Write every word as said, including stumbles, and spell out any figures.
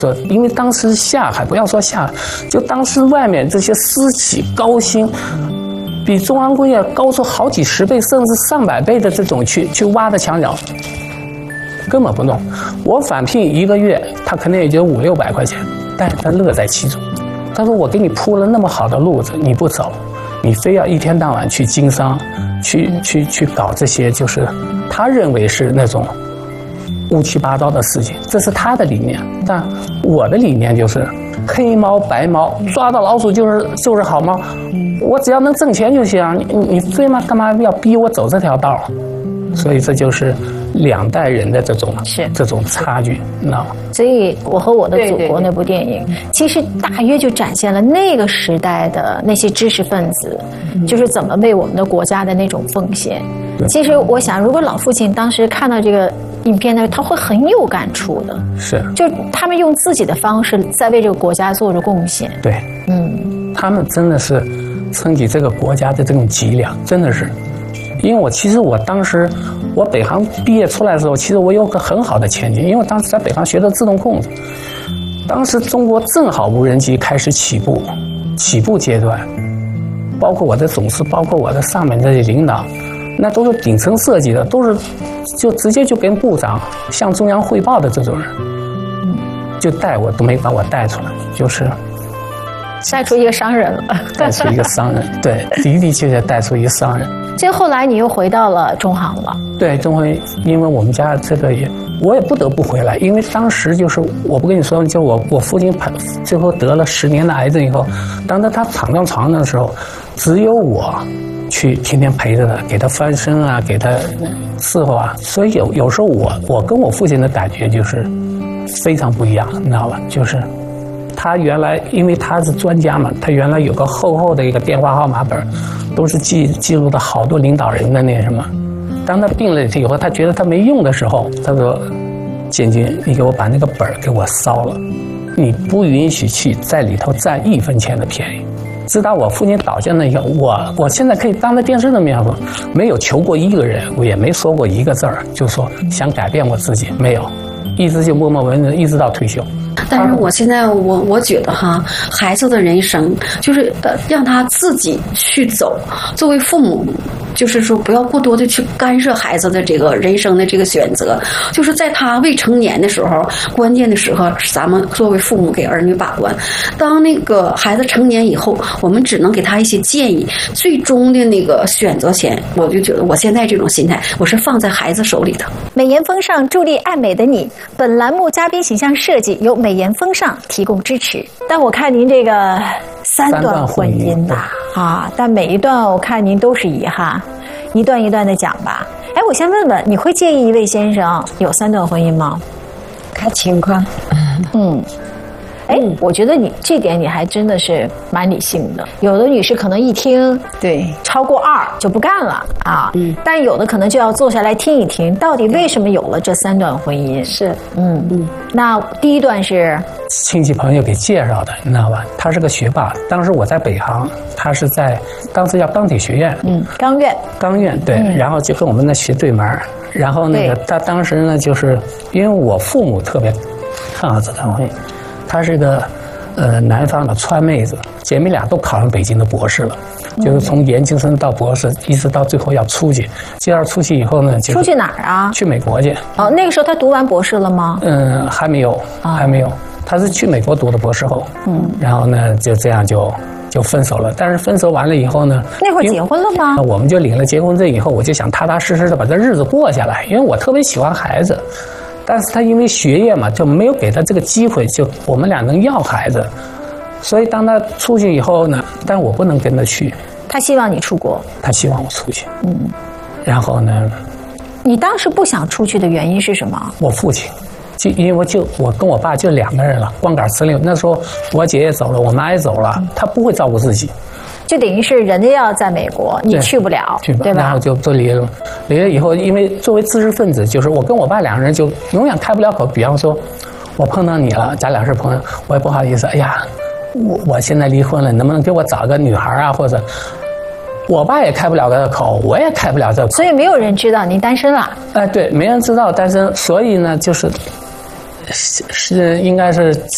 因为当时下海，不要说下海，就当时外面这些私企高薪，比中航工业高出好几十倍，甚至上百倍的这种去去挖的墙角，根本不弄。我返聘一个月，他可能也就五六百块钱，但是他乐在其中。他说：“我给你铺了那么好的路子，你不走，你非要一天到晚去经商，去去去搞这些，就是他认为是那种乌七八糟的事情，这是他的理念。但我的理念就是黑猫白猫，抓到老鼠就是就是好猫，我只要能挣钱就行。你你非嘛干嘛要逼我走这条道？所以这就是两代人的这种是这种差距，你知道吗？ 所以我和我的祖国对对对那部电影，其实大约就展现了那个时代的那些知识分子，就是怎么为我们的国家的那种奉献。其实我想，如果老父亲当时看到这个影片呢，他会很有感触的。 是， 就他们用自己的方式在为这个国家做着贡献。 对， 嗯， 他们真的是撑起这个国家的这种脊梁，真的是。因为我其实我当时我北航毕业出来的时候，其实我有个很好的前景，因为我当时在北航学的自动控制，当时中国正好无人机开始起步，起步阶段，包括我的总司，包括我的上面这些领导，那都是顶层设计的，都是就直接就跟部长向中央汇报的这种人，就带我都没把我带出来，就是带出一个商人了， 带出一个商人，对，的的确确带出一个商人。 所以后来你又回到了中航了。 对，中辉，因为我们家这个也，我也不得不回来，因为当时就是我不跟你说，就我我父亲最后得了十年的癌症以后，当他他躺上床的时候，只有我去天天陪着他，给他翻身啊，给他伺候啊，所以有有时候我我跟我父亲的感觉就是非常不一样，你知道吧？就是他原来因为他是专家嘛，他原来有个厚厚的一个电话号码本，都是记记录的好多领导人的那什么。当他病了以后，他觉得他没用的时候，他说：“建军，你给我把那个本给我烧了，你不允许去在里头占一分钱的便宜。”直到我父亲倒下那一刻，我我现在可以当着电视的面说，没有求过一个人，我也没说过一个字儿，就说想改变我自己，没有，一直就默默无闻，一直到退休。 但是我现在我我觉得哈，孩子的人生就是呃让他自己去走，作为父母。就是说，不要过多的去干涉孩子的这个人生的这个选择。就是在他未成年的时候，关键的时候，咱们作为父母给儿女把关。当那个孩子成年以后，我们只能给他一些建议。最终的那个选择权，我就觉得我现在这种心态，我是放在孩子手里的。 美颜风尚助力爱美的你，本栏目嘉宾形象设计由美颜风尚提供支持。但我看您这个三段婚姻呐、啊，啊，但每一段我看您都是遗憾。一段一段的讲吧。哎，我先问问，你会介意一位先生有三段婚姻吗？ 看情况。 嗯，哎，我觉得你这点你还真的是蛮理性的。有的女士可能一听对超过二就不干了啊，嗯，但有的可能就要坐下来听一听，到底为什么有了这三段婚姻？ 是， 嗯嗯。那第一段是亲戚朋友给介绍的，你知道吧？他是个学霸，当时我在北航，他是在当时叫钢铁学院， 嗯，钢院， 钢院对、嗯，然后就跟我们那斜对门，然后那个他当时呢，就是因为我父母特别看好这段婚姻，他是个呃南方的川妹子，姐妹俩都考上北京的博士了。就是从研究生到博士，一直到最后要出去。介绍出去以后呢，就出去哪儿啊？ 去美国去。 哦，那个时候他读完博士了吗？ 嗯，还没有，还没有。他是去美国读的博士后。嗯。然后呢，就这样就就分手了。但是分手完了以后呢， 那会儿结婚了吗？ 我们就领了结婚证以后，我就想踏踏实实的把这日子过下来，因为我特别喜欢孩子。但是他因为学业嘛，就没有给他这个机会，就我们俩能要孩子。所以当他出去以后呢，但我不能跟他去。 他希望你出国。 他希望我出去。嗯。然后呢？ 你当时不想出去的原因是什么？ 我父亲，就因为我就我跟我爸就两个人了，光杆司令。那时候我姐也走了，我妈也走了，他不会照顾自己。 就等于是人家要在美国，你去不了， 去不对吧？ 然后就就离了。离了以后，因为作为知识分子，就是我跟我爸两个人就永远开不了口。比方说，我碰到你了，咱俩是朋友，我也不好意思。哎呀，我我现在离婚了，能不能给我找个女孩啊？或者，我爸也开不了个口，我也开不了这口。 所以没有人知道您单身了。 哎、呃，对，没人知道单身，所以呢，就是是是应该是